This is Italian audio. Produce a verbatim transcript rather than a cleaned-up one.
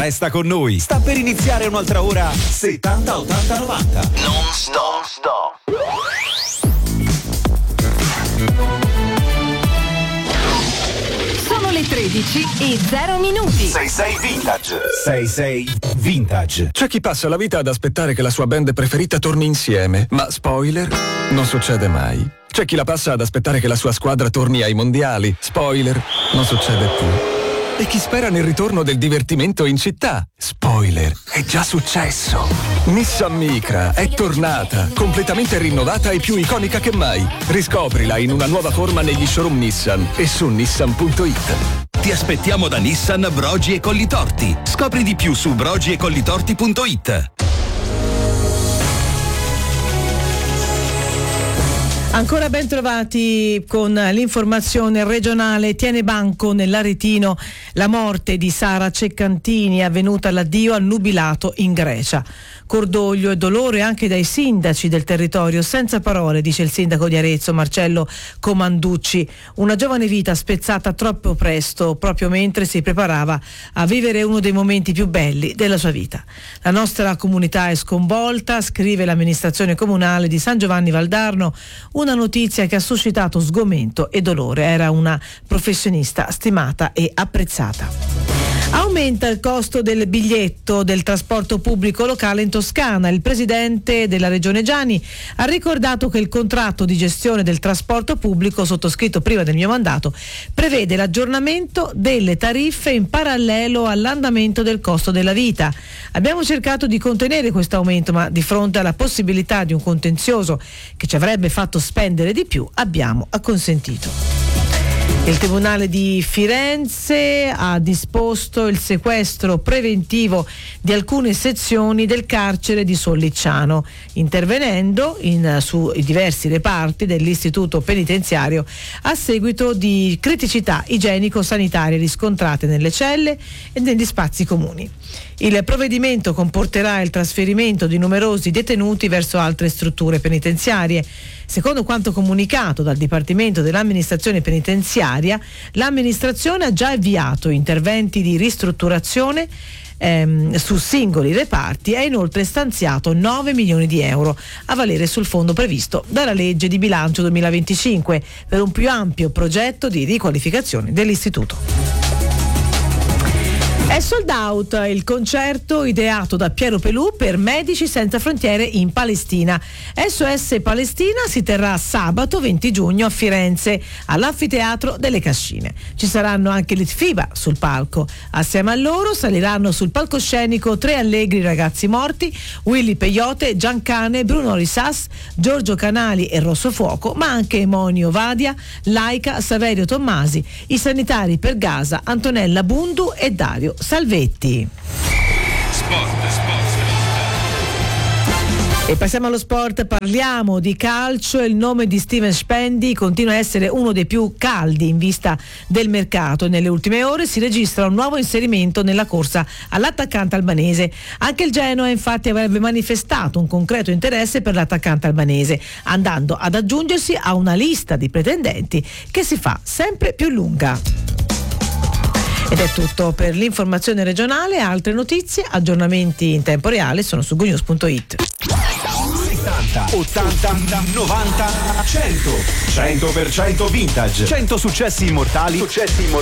Resta con noi. Sta per iniziare un'altra ora settanta ottanta novanta. Non stop. stop. Sono le tredici e zero minuti. sei sei Vintage. sei sei Vintage. C'è chi passa la vita ad aspettare che la sua band preferita torni insieme, ma spoiler, non succede mai. C'è chi la passa ad aspettare che la sua squadra torni ai mondiali, spoiler, non succede più. E chi spera nel ritorno del divertimento in città, spoiler, è già successo. Nissan Micra è tornata, completamente rinnovata e più iconica che mai. Riscoprila in una nuova forma negli showroom Nissan e su nissan punto it. Ti aspettiamo da Nissan Brogi e Collitorti. Scopri di più su brogi e collitorti punto it. Ancora ben trovati con l'informazione regionale. Tiene banco nell'Aretino la morte di Sara Ceccantini, avvenuta all'addio al nubilato in Grecia. Cordoglio e dolore anche dai sindaci del territorio, senza parole, dice il sindaco di Arezzo Marcello Comanducci. Una giovane vita spezzata troppo presto, proprio mentre si preparava a vivere uno dei momenti più belli della sua vita. La nostra comunità è sconvolta, scrive l'amministrazione comunale di San Giovanni Valdarno, una notizia che ha suscitato sgomento e dolore. Era una professionista stimata e apprezzata. Aumenta il costo del biglietto del trasporto pubblico locale in Toscana. Il presidente della regione Gianni ha ricordato che il contratto di gestione del trasporto pubblico sottoscritto prima del mio mandato prevede l'aggiornamento delle tariffe in parallelo all'andamento del costo della vita. Abbiamo cercato di contenere questo aumento, ma di fronte alla possibilità di un contenzioso che ci avrebbe fatto spendere di più, abbiamo acconsentito. Il Tribunale di Firenze ha disposto il sequestro preventivo di alcune sezioni del carcere di Sollicciano, intervenendo in, su diversi reparti dell'istituto penitenziario a seguito di criticità igienico-sanitarie riscontrate nelle celle e negli spazi comuni. Il provvedimento comporterà il trasferimento di numerosi detenuti verso altre strutture penitenziarie. Secondo quanto comunicato dal Dipartimento dell'Amministrazione Penitenziaria, l'amministrazione ha già avviato interventi di ristrutturazione ehm, su singoli reparti e ha inoltre stanziato nove milioni di euro a valere sul fondo previsto dalla legge di bilancio duemilaventicinque per un più ampio progetto di riqualificazione dell'istituto. È sold out il concerto ideato da Piero Pelù per Medici Senza Frontiere in Palestina. S O S Palestina si terrà sabato venti giugno a Firenze all'Anfiteatro delle Cascine. Ci saranno anche le Fiba sul palco. Assieme a loro saliranno sul palcoscenico tre allegri ragazzi morti, Willy Peyote, Giancane, Bruno Risas, Giorgio Canali e Rosso Fuoco, ma anche Monio Vadia, Laica, Saverio Tommasi, i sanitari per Gaza, Antonella Bundu e Dario Salvetti. Sport, sport. E passiamo allo sport, parliamo di calcio. Il nome di Steven Spendi continua a essere uno dei più caldi in vista del mercato. Nelle ultime ore si registra un nuovo inserimento nella corsa all'attaccante albanese. Anche il Genoa infatti avrebbe manifestato un concreto interesse per l'attaccante albanese, andando ad aggiungersi a una lista di pretendenti che si fa sempre più lunga. Ed è tutto per l'informazione regionale. Altre notizie, aggiornamenti in tempo reale sono su go news punto it. settanta, ottanta, novanta, cento. cento per cento vintage. cento successi immortali. Successi immortali.